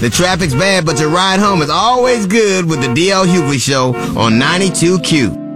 The traffic's bad, but your ride home is always good with the DL Hughley Show on 92Q.